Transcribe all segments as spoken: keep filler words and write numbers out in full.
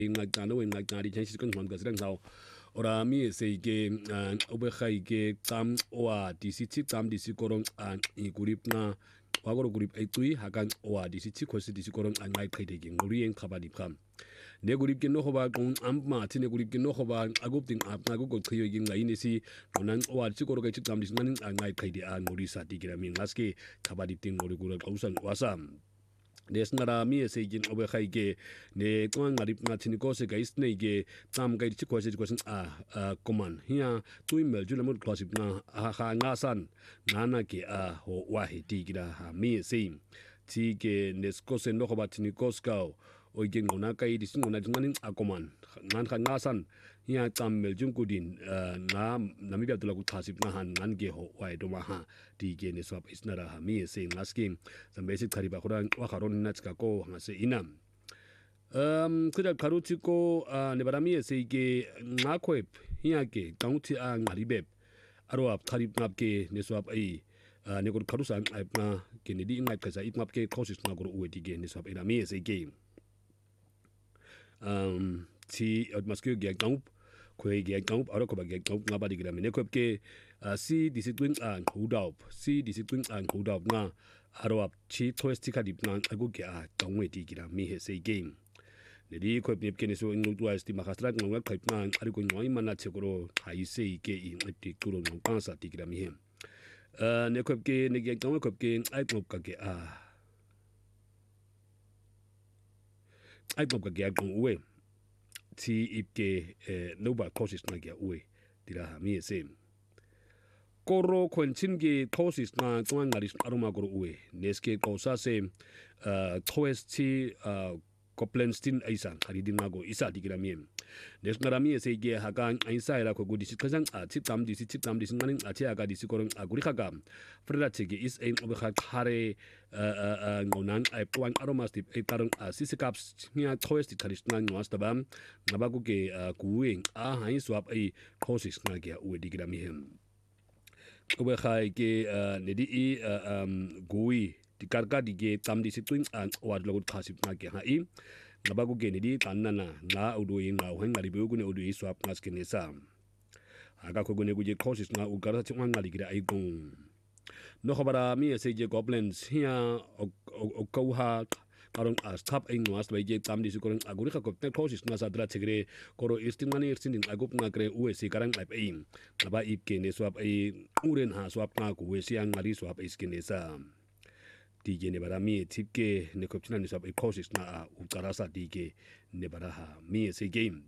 ingaqana wengaqana ditšhanšitse ka ngwana ka tsela ngao ora mi se ke obe khai ke qam wa disithi qam disikorong an igurip na wa go gurip ai tsui hakan wa disithi khosi disikorong an ngai khide ke nguri eng khaba dipham ne gurip ke no go ba qong am ma thine gurip ke no go ba agup ting ap na go go khiyo ke ngai ni si qonan wa disikoro ke qam disingani an ngai khide an nguri sa tikira mi ngaske khaba di ting nguri gura qausan wasam Desnara mi se gin obe khai ke ne kwang ngarip na thini ko se guys nei ke tam kai chi ko se ko a command hia tui mel ju lamut classip na ha kha nga san nana ke a ho wa he ti kira ha mi se ti ke nesko se no ba thini ko skao o gin ngona kai dis ngona ngani a command nan kha nga san hia tam mel jung kudin na nami bia tula ku classip na han nan ge ho wa do ma ha ti ke ne swap isnara ha mi se ngasking some basic khari ba khoran wa kharon na tska ko nga se inam um kuda karuti ko ne barami se ke nga khwep hia ke tauti a ngari beb aro ap khari map ke ne swap ai ne ko kharusa ai na ke ne di ngai kasa ip map ke courses na go u ti ke ne swap ina mi se ke um ti atmosphere ge gaup kwe ge gaup aro ko ba ge gaup nga ba di gra me ne ko ke si discipline an hudaup si discipline an hudaup nga aro ap chi thoesti ka dip na agu ke a tongwe ti gra mi he se game ne di ko ne ke ne so ngu tu asti ma khastra nga khai na ari ko noi mana che ko hai se ke i ti ku ro ngpa sa ti gra mi he ne ko ke ne ge gaup ko ke ai ko ka ke a ai ko ka ge ko we ti ipke no ba courses na ge we dira ha mi se koro konchin ge courses na twang ngari aroma gro we neske kosa se toesti koplenstin aisan hari din mago isa digira mi nes ngarami se ge hakan aisa ira ko gudi sikazang a chitam disi chitam disi nganin a che aga disi korong aguri khaga freda chege is aim ob kha khare ngonan ai twang aroma stip e tarong a sisikaps nia toesti traditional nwastaba ngabagu ge kuing a hain swap ai courses na ge we digira mi hem obe khai ke nedi i gui di karka di ge tam di situing an wad logut khasip na ke ha i ngabagu ge nedi tanana nga udu i nga hen ngari bu ne udu i swap ngas ke ne sa aga ko gune guje courses na u gara chi ngari gira ai gong no khabara mi se je goblins hia o ko ha karong as tap ing was by je tam di sikorong aguri kha ko te courses na sa dra chigre koro istingani irsin agup na kre u se karang ai aim aba ip ke ne swap ai uren ha swap na ku we siang ngari swap is ke ne sa ti je ne bara mi tip ke ne kopchina ne swap ai courses na u tarasa ti ke ne bara ha mi se game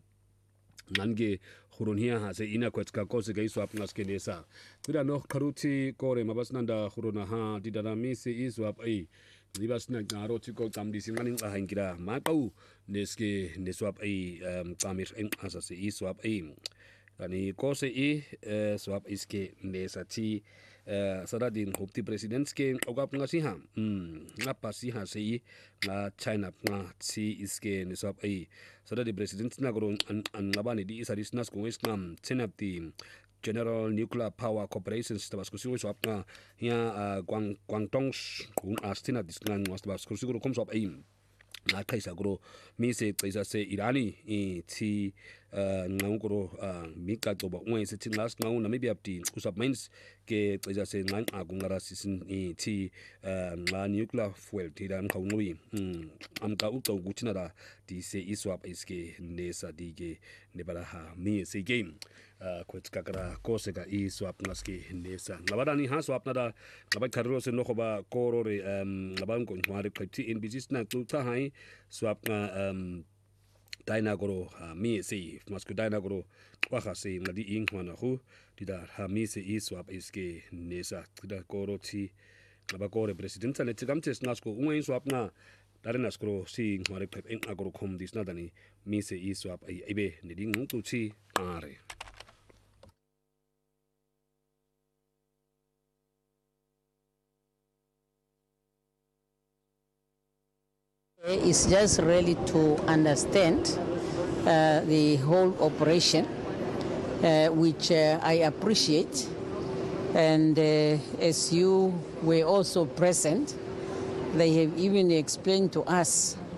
nange khuronia ha se ina kwetska ko se gai swap ngas ke ne sa tira no kharuti kore mabasnanda khurona ha ti dara mi se is swap ai libas na ngaro chiko tam di singaning ahangira makau neske ne swap ai tamir en asa se i swap ai ani ko se i swap iske ne sa ti saradin hopti presidents ke ogap nga si ha nga pa si ha se i nga china nga si iske ne swap ai saradi presidents na gro an ngabani di isaris nas ko islam chenap ti General Nuclear Power Corporations tabas kusigo swap na hia Guang Guangdong kun astina disnan was tabas kusigo kom swap aim na kaisa gro mi se kaisa se irani i ti ngau gro mi ka to ba wen se tin last ngau na maybe apti usap mines ke kaisa se ngan agungara sisin i ti ma nuclear fuel ti dan kau ngui am ka uto gutina da di se iswap iske ne sa di ge ne bara ha mi se game kwetska kara kose ka i swap ngaski nesa ngabadani ha swap nada ngaba kharro se no khoba korore ngabang ko ngware khati in business na tu ta hai swap nga daina goro mi se masku daina goro wa kha se ngadi ing hwana khu dida ha mi se i swap iske nesa dida koro ti ngaba kore president sa le tigam tes nasko ungwe swap na darena skro si ngware phep eng agoro khom dis na dani mi se i swap ai ibe nidi ngung tu chi are It's just really to understand uh, the whole operation, uh, which uh, I appreciate. And uh, as you were also present, they have even explained to us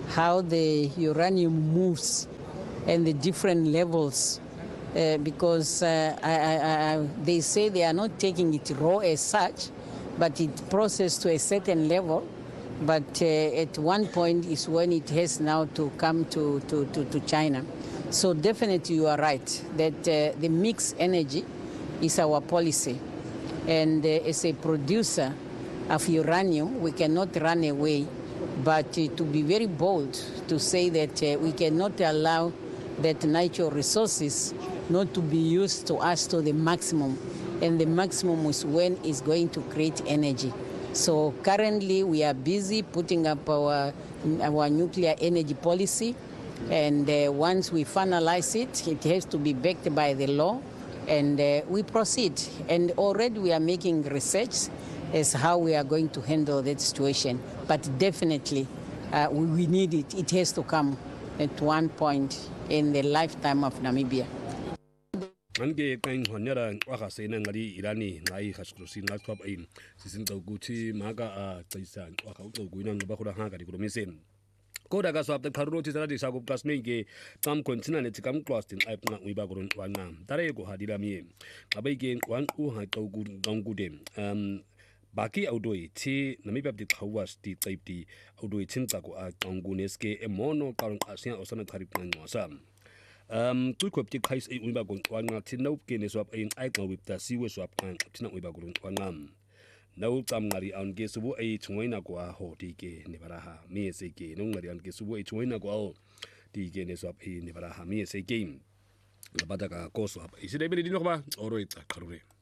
how the uranium moves and the different levels. Uh, because uh, I, I, I, they say they are not taking it raw as such, but it processed to a certain level. But uh, at one point is when it has now to come to, to, to, to China. So definitely you are right that uh, the mixed energy is our policy. And uh, as a producer of uranium, we cannot run away, but uh, to be very bold to say that uh, we cannot allow that natural resources not to be used to us to the maximum. And the maximum is when it's going to create energy. So currently we are busy putting up our, our nuclear energy policy. And uh, once we finalize it, it has to be backed by the law. And uh, we proceed. And already we are making research as how we are going to handle that situation. But definitely uh, we, we need it. It has to come at one point in the lifetime of Namibia. Ange kang honyara waka sena ngari irani ngai khashkrusi ngatwap ain sisinto guti maga a tsaisa waka uto guina ngabakura hanga dikuromisen koda ka swap te kharro ti sarati sakup kasme ke tam kontina ne tikam class tin aip nga uiba kurun wana tare ko hadira mi abai ke wan u ha to gu gangu dem um baki audoi ti Namibia di khawas ti tsaipti audoi chinta ko a gangu neske e mono karang asia osana tharip ngwasa um tu ko ti khais e uiba gon wana tinau ke ne swap ai ai ngawip ta siwe swap kan tina uiba kurun wana nau tam ngari an ke subu ai chungaina ko ho ti ke ne baraha mi se ke no ngari an ke subu ai chungaina ko ti ke ne swap ai ne baraha mi se ke labada ka ko swap isi de bi di no ba oro ita karure